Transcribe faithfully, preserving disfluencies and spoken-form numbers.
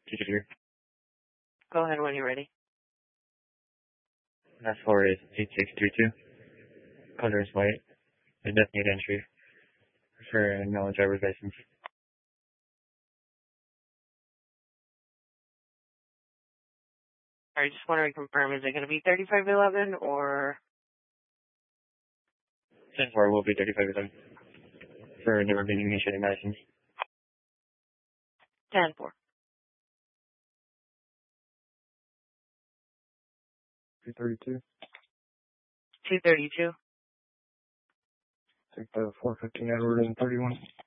Ticket here. Go ahead when you're ready. Last four is eight six three two. Color is white. Indefinite entry. For no driver's license. I just want to reconfirm, is it going to be thirty-five eleven or? ten four will be thirty-five eleven. For never being issued a license. ten four. two thirty-two. two thirty-two. Take the four fifteen Edward and thirty-one.